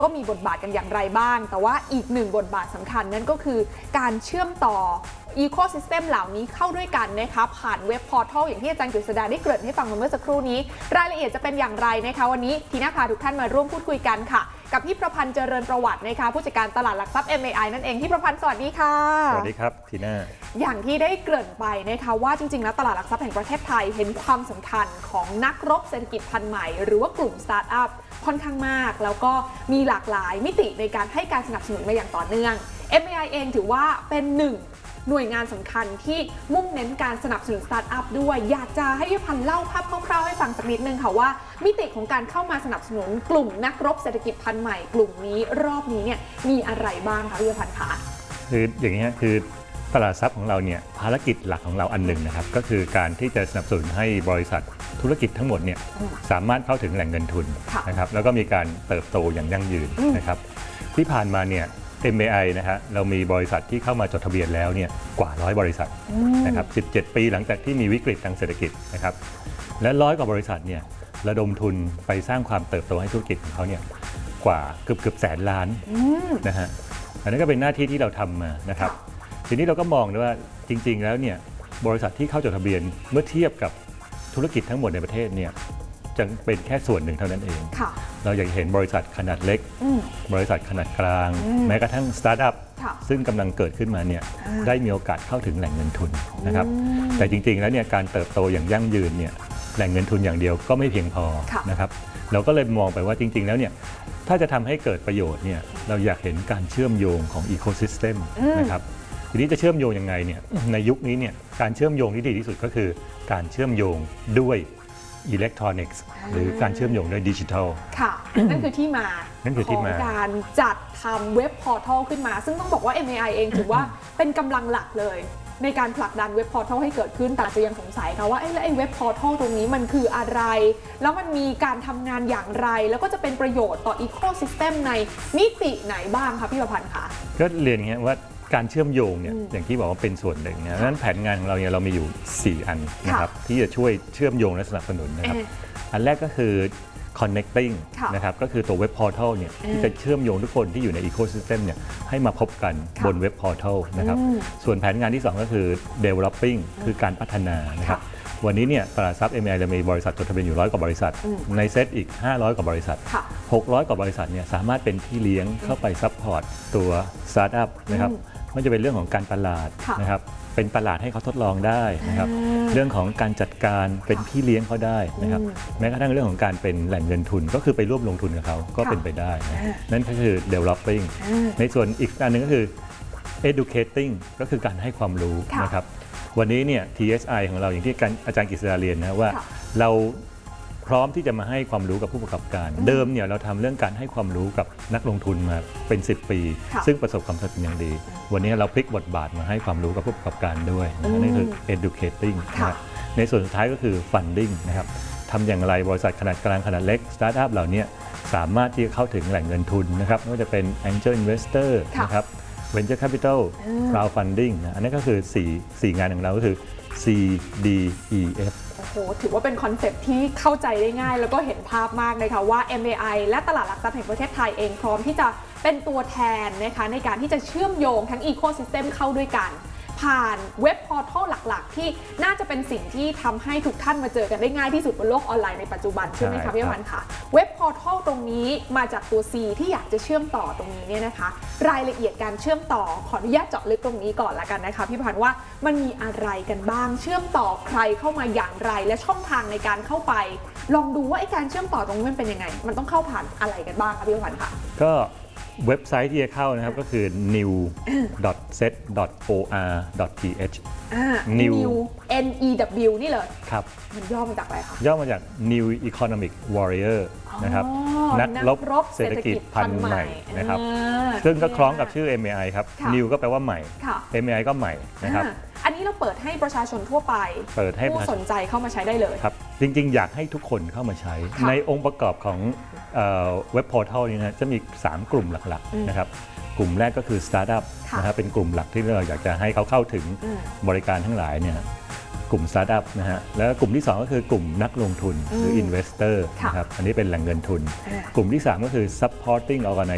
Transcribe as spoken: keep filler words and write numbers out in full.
ก็มีบทบาทกันอย่างไรบ้างแต่ว่าอีกหนึ่งบทบาทสำคัญนั่นก็คือการเชื่อมต่ออีโคซิสเต็มเหล่านี้เข้าด้วยกันนะคะผ่านเว็บพอร์ทัลอย่างที่อาจารย์กฤษดาได้เกริ่นให้ฟังเมื่อสักครู่นี้รายละเอียดจะเป็นอย่างไรนะคะวันนี้ทีน่าพาทุกท่านมาร่วมพูดคุยกันค่ะกับพี่ประพันธ์เจริญประวัตินะคะผู้จัดการตลาดหลักทรัพย์ เอ็ม เอ ไอ นั่นเองพี่ประพันธ์สวัสดีค่ะสวัสดีครับทีน่าอย่างที่ได้เกริ่นไปนะคะว่าจริงๆแล้วตลาดหลักทรัพย์แห่งประเทศไทยเห็นความสำคัญของนักรบเศรษฐกิจพันธุ์ใหม่หรือว่ากลุ่มสตาร์ทอัพค่อนข้างมากแล้วก็มีหลากหลายมิติในการให้การสนับสนุนมาอย่างต่อเนื่อง เอ็ม เอ ไอ เองถือว่าเป็นหนึ่งหน่วยงานสำคัญที่มุ่งเน้นการสนับสนุนสตาร์ทอัพด้วยอยากจะให้พี่พันธ์เล่าภาพคร่าวๆให้ฟังสักนิดนึงค่ะว่ามิติของการเข้ามาสนับสนุนกลุ่มนักรบเศรษฐกิจพันธุ์ใหม่กลุ่มนี้รอบนี้เนี่ยมีอะไรบ้างคะพี่พันธ์คะคืออย่างนี้คือตลาดทรัพย์ของเราเนี่ยภารกิจหลักของเราอันหนึ่งนะครับก็คือการที่จะสนับสนุนให้บริษัทธุรกิจทั้งหมดเนี่ยสามารถเข้าถึงแหล่งเงินทุนนะครับแล้วก็มีการเติบโตอย่างยั่งยืนนะครับที่ผ่านมาเนี่ย เอ็ม เอ ไอ นะฮะเรามีบริษัทที่เข้ามาจดทะเบียนแล้วเนี่ยกว่าร้อยบริษัทนะครับสิบเจ็ดปีหลังจากที่มีวิกฤตทางเศรษฐกิจนะครับและร้อยกว่าบริษัทเนี่ยระดมทุนไปสร้างความเติบโตให้ธุรกิจของเขาเนี่ยกว่าเกือบเกือบแสนล้านนะฮะอันนั้นก็เป็นหน้าที่ที่เราทำมานะครับทีนี้เราก็มองด้วยว่าจริงๆแล้วเนี่ยบริษัทที่เข้าจดทะเบียนเมื่อเทียบกับธุรกิจทั้งหมดในประเทศเนี่ยจะเป็นแค่ส่วนหนึ่งเท่านั้นเองเราอยากเห็นบริษัทขนาดเล็กบริษัทขนาดกลางแม้กระทั่งสตาร์ทอัพซึ่งกำลังเกิดขึ้นมาเนี่ยได้มีโอกาสเข้าถึงแหล่งเงินทุนนะครับแต่จริงๆแล้วเนี่ยการเติบโตอย่างยั่งยืนเนี่ยแหล่งเงินทุนอย่างเดียวก็ไม่เพียงพอนะครับเราก็เลยมองไปว่าจริงๆแล้วเนี่ยถ้าจะทำให้เกิดประโยชน์เนี่ยเราอยากเห็นการเชื่อมโยงของอีโคซิสเต็มนะครับทีนี้จะเชื่อมโยงยังไงเนี่ยในยุคนี้เนี่ยการเชื่อมโยงที่ดีที่สุดก็คือการเชื่อมโยงด้วยอิเล็กทรอนิกส์หรือการเชื่อมโยงด้วยดิจิทัลค่ะนั่นคือที่มาของการจัดทำเว็บพอร์ทัลขึ้นมาซึ่งต้องบอกว่า เอ็ม เอ ไอ เองถือว่าเป็นกำลังหลักเลยในการผลักดันเว็บพอร์ทัลให้เกิดขึ้นแต่จะยังสงสัยค่ะว่าไอ้แล้วไอ้เว็บพอร์ทัลตรงนี้มันคืออะไรแล้วมันมีการทำงานอย่างไรแล้วก็จะเป็นประโยชน์ต่ออีโคซิสเต็มในมิติไหนบ้างคะพี่ประพันธ์คะก็เรียนอย่างนี้ว่าการเชื่อมโยงเนี่ยอย่างที่บอกว่าเป็นส่วนหนึ่งนะดังนั้นแผนงานของเราเนี่ยเรามีอยู่สี่อันนะครับที่จะช่วยเชื่อมโยงและสนับสนุนนะครับอันแรกก็คือ connecting นะครับก็คือตัวเว็บพอร์ทัลเนี่ยที่จะเชื่อมโยงทุกคนที่อยู่ในอีโคซิสเต็มเนี่ยให้มาพบกันบนเว็บพอร์ทัลนะครับส่วนแผนงานที่สองก็คือ developing คือการพัฒนานะครับวันนี้เนี่ยตลาดทรัพย์ เอ็ม เอ ไอ เรามีบริษัทจดทะเบียนอยู่ร้อยกว่าบริษัทในเซตอีกห้าร้อยกว่าบริษัทหกร้อยกว่าบริษัทเนี่ยสามารถเป็นพี่เลี้ยงเข้าไปซัพพอร์ตตัวสตาร์ทอัพนะครับไม่จะเป็นเรื่องของการตลาดนะครับเป็นตลาดให้เขาทดลองได้นะครับเรื่องของการจัดการเป็นพี่เลี้ยงเขาได้นะครับแม้กระทั่งเรื่องของการเป็นแหล่งเงินทุนก็คือไปร่วมลงทุนกับเขาก็เป็นไปได้นะนั่นก็คือ developing ในส่วนอีกอันนึงก็คือ educating ก็คือการให้ความรู้นะครับวันนี้เนี่ย ที เอส ไอ ของเราอย่างที่อาจารย์กฤษดาเรียนนะว่าเราพร้อมที่จะมาให้ความรู้กับผู้ประกอบการเดิมเนี่ยเราทำเรื่องการให้ความรู้กับนักลงทุนมาเป็นสิบปีซึ่งประสบความสำเร็จอย่างดีวันนี้เราพลิกบทบาทมาให้ความรู้กับผู้ประกอบการด้วยนั่นคือ educating นะในส่วนสุดท้ายก็คือ funding นะครับทำอย่างไรบริษัทขนาดกลางขนาดเล็กสตาร์ทอัพเหล่านี้สามารถที่จะเข้าถึงแหล่งเงินทุนนะครับไม่ว่าจะเป็น angel investor นะครับVenture Capital Crowdfunding นะอันนี้ก็คือสี่ สี่งานของเราก็คือ ซี ดี อี เอฟโอ้โหถือว่าเป็นคอนเซ็ปต์ที่เข้าใจได้ง่ายแล้วก็เห็นภาพมากเลยค่ะว่า เอ็ม เอ ไอ และตลาดหลักทรัพย์แห่งประเทศไทยเองพร้อมที่จะเป็นตัวแทนนะคะในการที่จะเชื่อมโยงทั้งอีโคซิสเต็มเข้าด้วยกันผ่านเว็บพอร์ทัลหลักๆที่น่าจะเป็นสิ่งที่ทำให้ทุกท่านมาเจอกันได้ง่ายที่สุดบนโลกออนไลน์ในปัจจุบันใช่ไหมคะพี่วันค่ะเว็บพอร์ทัลตรงนี้มาจากตัว C ที่อยากจะเชื่อมต่อตรงนี้เนี่ยนะคะรายละเอียดการเชื่อมต่อขออนุญาตเจาะลึกตรงนี้ก่อนละกันนะคะพี่พันธ์ว่ามันมีอะไรกันบ้างเชื่อมต่อใครเข้ามาอย่างไรและช่องทางในการเข้าไปลองดูว่าไอ้การเชื่อมต่อตรงนี้มันเป็นยังไงมันต้องเข้าผ่านอะไรกันบ้างคะพี่พันธ์ค่ะก็เว็บไซต์ที่จะเข้านะครับก็คือ new dot set dot o r dot t h new n e w นี่เลยครับมันย่อมาจากอะไรคะย่อมาจาก new economic warrior นะครับนักรบเศรษฐกิจพันธุ์ใหม่นะครับซึ่งก็คล้องกับชื่อ เอ็ม เอ ไอ ครับ new ก็แปลว่าใหม่ เอ็ม เอ ไอ ก็ใหม่นะครับอันนี้เราเปิดให้ประชาชนทั่วไปเปิดให้ผู้สนใจเข้ามาใช้ได้เลยครับจริงๆอยากให้ทุกคนเข้ามาใช้ในองค์ประกอบของเว็บพอร์ทัลนี้นะจะมีสามกลุ่มหลักๆนะครับกลุ่มแรกก็คือสตาร์ทอัพนะครับเป็นกลุ่มหลักที่เราอยากจะให้เขาเข้าถึงบริการทั้งหลายเนี่ยกลุ่มสตาร์ทอัพนะฮะแล้วกลุ่มที่สองก็คือกลุ่มนักลงทุนหรือ investor นะครับอันนี้เป็นแหล่งเงินทุนกลุ่มที่สามก็คือ supporting organization